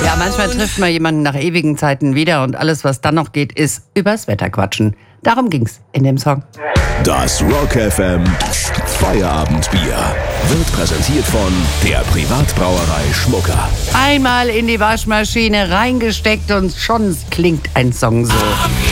Ja, manchmal trifft man jemanden nach ewigen Zeiten wieder und alles, was dann noch geht, ist übers Wetter quatschen. Darum ging's in dem Song. Das Rock FM Feierabendbier wird präsentiert von der Privatbrauerei Schmucker. Einmal in die Waschmaschine reingesteckt und schon klingt ein Song so.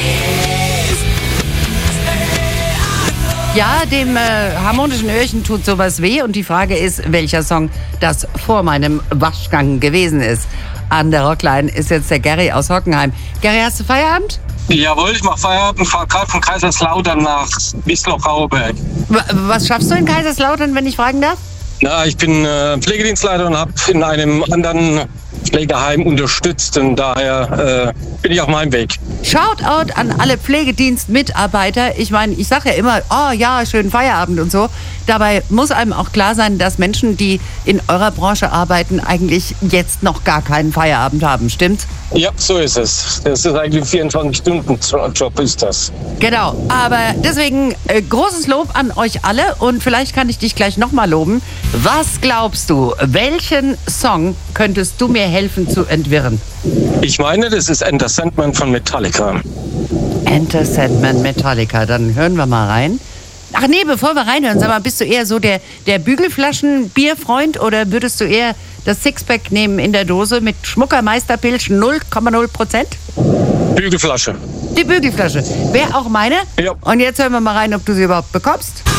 Ja, dem harmonischen Öhrchen tut sowas weh und die Frage ist, welcher Song das vor meinem Waschgang gewesen ist. An der Rockline ist jetzt der Gary aus Hockenheim. Gary, hast du Feierabend? Jawohl, ich mache Feierabend, fahre gerade von Kaiserslautern nach Wiesloch-Rauberg. Was schaffst du in Kaiserslautern, wenn ich fragen darf? Na, ich bin Pflegedienstleiter und habe in einem anderen Pflegeheim unterstützt und daher bin ich auf meinem Weg. Shoutout an alle Pflegedienstmitarbeiter. Ich meine, ich sage ja immer, oh ja, schönen Feierabend und so. Dabei muss einem auch klar sein, dass Menschen, die in eurer Branche arbeiten, eigentlich jetzt noch gar keinen Feierabend haben, stimmt's? Ja, so ist es. Das ist eigentlich 24-Stunden-Job ist das. Genau, aber deswegen großes Lob an euch alle und vielleicht kann ich dich gleich nochmal loben. Was glaubst du, welchen Song könntest du mir helfen zu entwirren? Ich meine, das ist Enter Sandman von Metallica. Enter Sandman, Metallica, dann hören wir mal rein. Ach nee, bevor wir reinhören, sag mal, bist du eher so der Bügelflaschen-Bierfreund oder würdest du eher das Sixpack nehmen in der Dose mit Schmucker Meisterpilz 0,0%? Bügelflasche. Die Bügelflasche. Wäre auch meine. Ja. Und jetzt hören wir mal rein, ob du sie überhaupt bekommst.